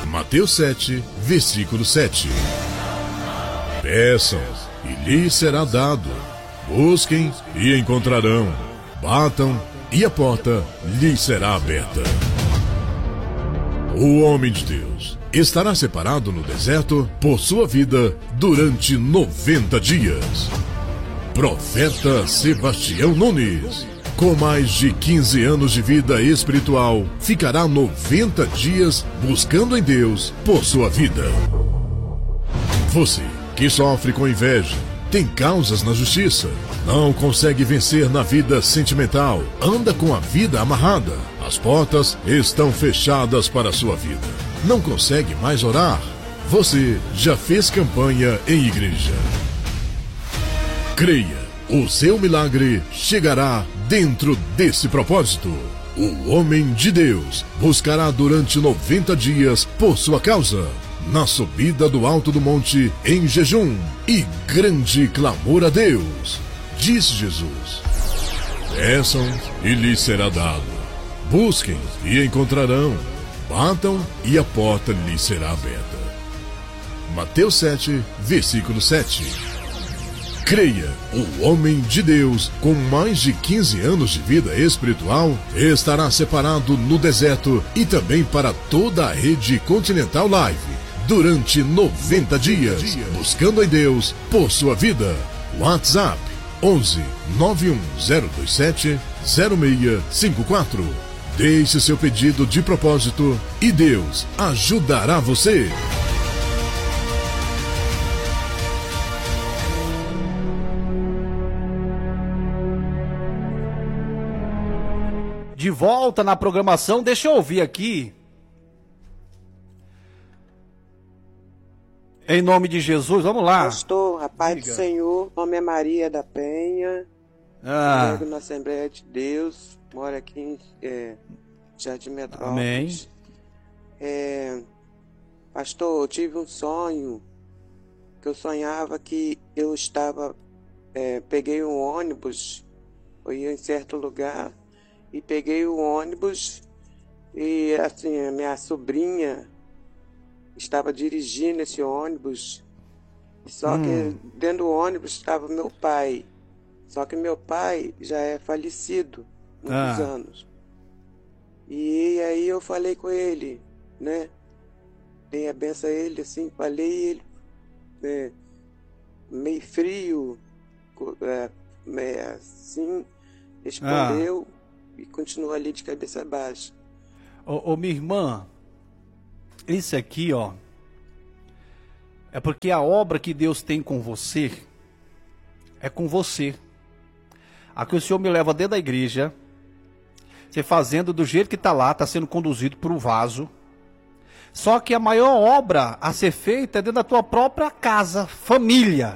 Mateus 7, versículo 7. Peçam e lhes será dado. Busquem e encontrarão. Batam e a porta lhes será aberta. O homem de Deus estará separado no deserto por sua vida durante 90 dias. Profeta Sebastião Nunes, com mais de 15 anos de vida espiritual, ficará 90 dias buscando em Deus por sua vida. Você que sofre com inveja, tem causas na justiça, não consegue vencer na vida sentimental, anda com a vida amarrada, as portas estão fechadas para a sua vida, não consegue mais orar, você já fez campanha em igreja. Creia, o seu milagre chegará dentro desse propósito. O homem de Deus buscará durante 90 dias por sua causa, na subida do alto do monte, em jejum e grande clamor a Deus. Diz Jesus: peçam e lhes será dado. Busquem e encontrarão. Batam e a porta lhes será aberta. Mateus 7, versículo 7. Creia, o homem de Deus, com mais de 15 anos de vida espiritual, estará separado no deserto e também para toda a rede Continental Live, durante 90 dias, buscando em Deus por sua vida. WhatsApp 11 91027 0654. Deixe seu pedido de propósito e Deus ajudará você. De volta na programação, deixa eu ouvir aqui. Em nome de Jesus, vamos lá. Pastor, a paz do Senhor, nome é Maria da Penha, Prego na Assembleia de Deus, moro aqui em Jardim Metrópolis. Amém. Pastor, eu tive um sonho, que eu sonhava que eu estava, peguei um ônibus, eu ia em certo lugar, e peguei o ônibus, e assim, a minha sobrinha estava dirigindo esse ônibus, só que dentro do ônibus estava meu pai, só que meu pai já é falecido há muitos anos. E aí eu falei com ele, né, dei a benção a ele, assim, falei, ele meio frio, meio assim, respondeu e continuou ali de cabeça baixa. Ô, minha irmã, isso aqui, ó, é porque a obra que Deus tem com você é com você. Aqui o Senhor me leva dentro da igreja, você fazendo do jeito que está lá, está sendo conduzido por um vaso. Só que a maior obra a ser feita é dentro da tua própria casa, família.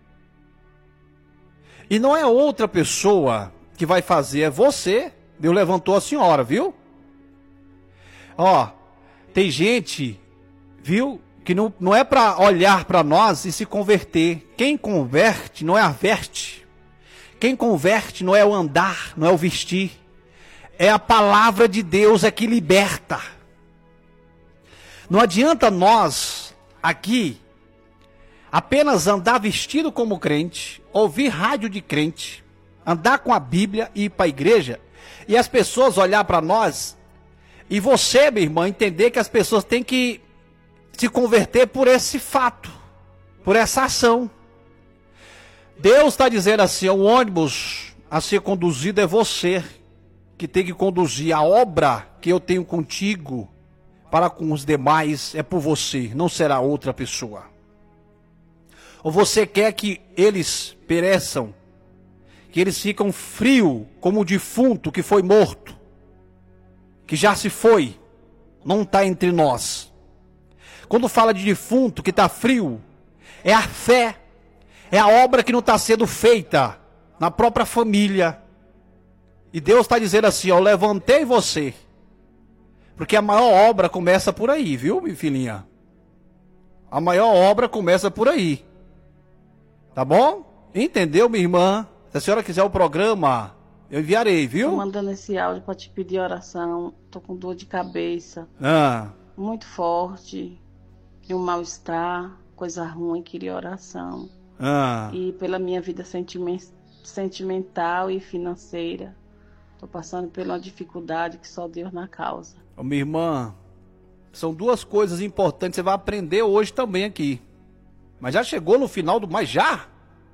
E não é outra pessoa que vai fazer, é você. Deus levantou a senhora, viu? Ó, tem gente, viu, que não é para olhar para nós e se converter. Quem converte não é a veste. Quem converte não é o andar, não é o vestir. É a palavra de Deus, é que liberta. Não adianta nós, aqui, apenas andar vestido como crente, ouvir rádio de crente, andar com a Bíblia e ir para a igreja, e as pessoas olhar para nós, e você, minha irmã, entender que as pessoas têm que se converter por esse fato, por essa ação. Deus está dizendo assim, o ônibus a ser conduzido é você, que tem que conduzir a obra que eu tenho contigo, para com os demais, é por você, não será outra pessoa. Ou você quer que eles pereçam, que eles ficam frios como o defunto que foi morto, que já se foi, não está entre nós. Quando fala de defunto que está frio, é a fé, é a obra que não está sendo feita na própria família. E Deus está dizendo assim, eu levantei você, porque a maior obra começa por aí, viu, minha filhinha? A maior obra começa por aí. Tá bom? Entendeu, minha irmã? Se a senhora quiser o programa, eu enviarei, viu? Tô mandando esse áudio para te pedir oração. Tô com dor de cabeça. muito forte, de um mal-estar, coisa ruim, queria oração. E pela minha vida sentimental e financeira, estou passando por uma dificuldade que só Deus na causa. Ô, minha irmã, são duas coisas importantes que você vai aprender hoje também aqui. Mas já chegou no final do... Mas já?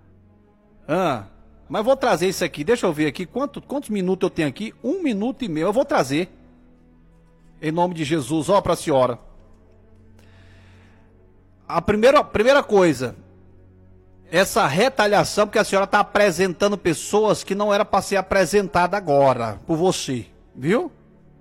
Mas vou trazer isso aqui, deixa eu ver aqui, quantos minutos eu tenho aqui? 1 minuto e meio, eu vou trazer. Em nome de Jesus, ó, para a senhora. A primeira coisa, essa retaliação, porque a senhora está apresentando pessoas que não era para ser apresentada agora, por você, viu?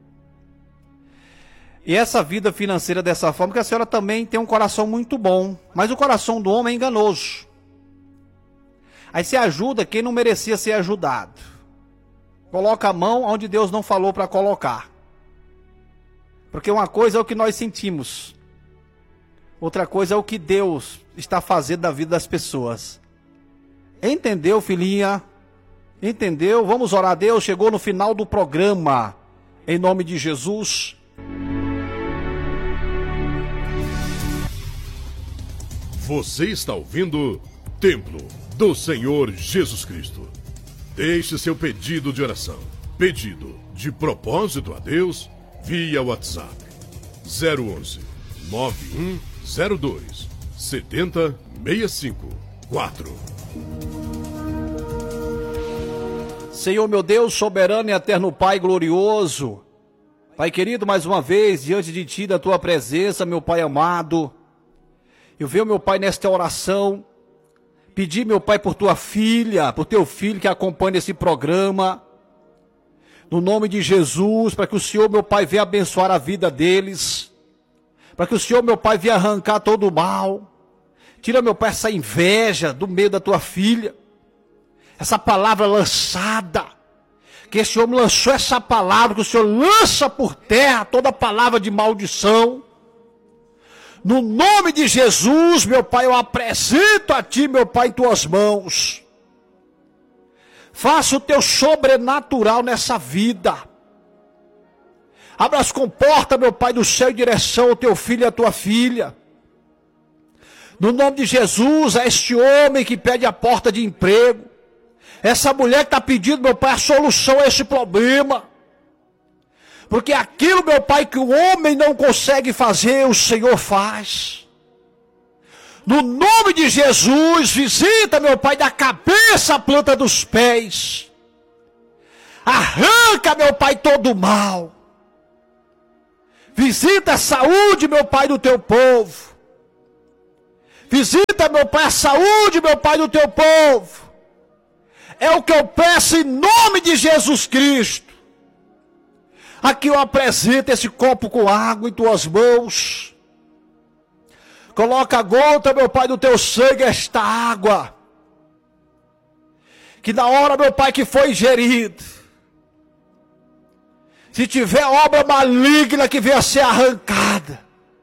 E essa vida financeira dessa forma, que a senhora também tem um coração muito bom, mas o coração do homem é enganoso. Aí você ajuda quem não merecia ser ajudado. Coloca a mão onde Deus não falou para colocar. Porque uma coisa é o que nós sentimos. Outra coisa é o que Deus está fazendo na vida das pessoas. Entendeu, filhinha? Entendeu? Vamos orar a Deus. Chegou no final do programa. Em nome de Jesus. Você está ouvindo Templo do Senhor Jesus Cristo. Deixe seu pedido de oração, pedido de propósito a Deus, via WhatsApp 011 9102 70654. Senhor meu Deus, soberano e eterno Pai glorioso, Pai querido, mais uma vez, diante de Ti, da Tua presença, meu Pai amado, eu venho, meu Pai, nesta oração, pedir, meu Pai, por Tua filha, por Teu filho que acompanha esse programa, no nome de Jesus, para que o Senhor, meu Pai, venha abençoar a vida deles, para que o Senhor, meu Pai, venha arrancar todo o mal, tira, meu Pai, essa inveja do meio da Tua filha, essa palavra lançada, que esse homem lançou essa palavra, que o Senhor lança por terra toda palavra de maldição. No nome de Jesus, meu Pai, eu apresento a Ti, meu Pai, em Tuas mãos. Faça o Teu sobrenatural nessa vida. Abra as comportas, meu Pai, do céu em direção ao Teu filho e à Tua filha. No nome de Jesus, a este homem que pede a porta de emprego. Essa mulher que está pedindo, meu Pai, a solução a esse problema. Porque aquilo, meu Pai, que o homem não consegue fazer, o Senhor faz. No nome de Jesus, visita, meu Pai, da cabeça à planta dos pés. Arranca, meu Pai, todo o mal. Visita a saúde, meu Pai, do Teu povo. Visita, meu Pai, a saúde, meu Pai, do Teu povo. É o que eu peço em nome de Jesus Cristo. Aqui eu apresento esse copo com água em Tuas mãos. Coloca a gota, meu Pai, do Teu sangue, esta água. Que na hora, meu Pai, que foi ingerido, se tiver obra maligna que venha a ser arrancada,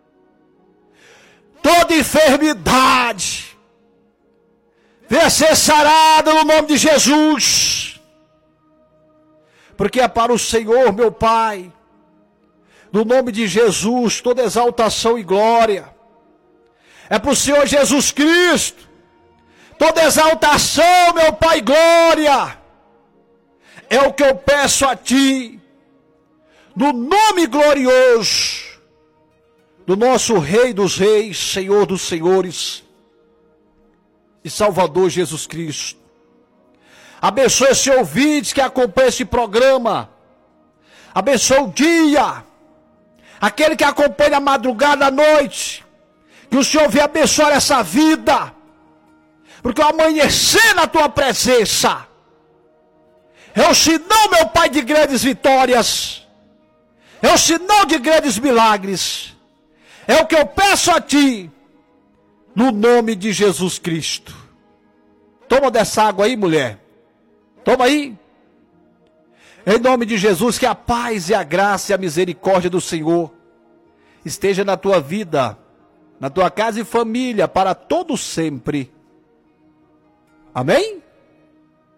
toda enfermidade venha a ser sarada no nome de Jesus. Porque é para o Senhor, meu Pai, no nome de Jesus, toda exaltação e glória. É para o Senhor Jesus Cristo, toda exaltação, meu Pai, glória. É o que eu peço a Ti, no nome glorioso do nosso Rei dos Reis, Senhor dos Senhores e Salvador Jesus Cristo. Abençoe esse ouvinte que acompanha esse programa. Abençoe o dia. Aquele que acompanha a madrugada, a noite. Que o Senhor venha abençoar essa vida. Porque o amanhecer na Tua presença é o sinal, meu Pai, de grandes vitórias. É o sinal de grandes milagres. É o que eu peço a Ti, no nome de Jesus Cristo. Toma dessa água aí, mulher. Toma aí. Em nome de Jesus, que a paz e a graça e a misericórdia do Senhor esteja na tua vida, na tua casa e família, para todo sempre. Amém?